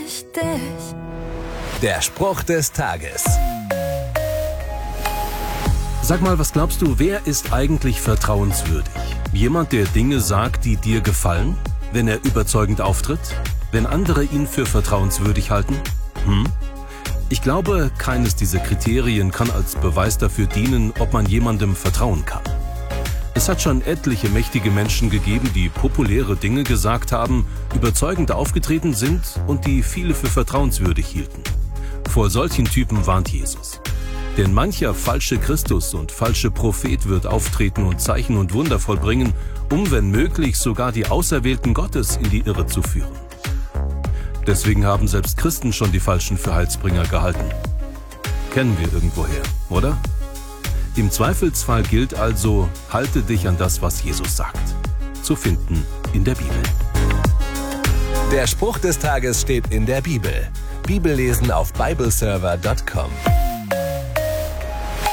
dich. Der Spruch des Tages. Sag mal, was glaubst du, wer ist eigentlich vertrauenswürdig? Jemand, der Dinge sagt, die dir gefallen? Wenn er überzeugend auftritt? Wenn andere ihn für vertrauenswürdig halten? Ich glaube, keines dieser Kriterien kann als Beweis dafür dienen, ob man jemandem vertrauen kann. Es hat schon etliche mächtige Menschen gegeben, die populäre Dinge gesagt haben, überzeugend aufgetreten sind und die viele für vertrauenswürdig hielten. Vor solchen Typen warnt Jesus. Denn mancher falsche Christus und falsche Prophet wird auftreten und Zeichen und Wunder vollbringen, um wenn möglich sogar die Auserwählten Gottes in die Irre zu führen. Deswegen haben selbst Christen schon die Falschen für Heilsbringer gehalten. Kennen wir irgendwoher, oder? Im Zweifelsfall gilt also, halte dich an das, was Jesus sagt. Zu finden in der Bibel. Der Spruch des Tages steht in der Bibel. Bibellesen auf bibleserver.com.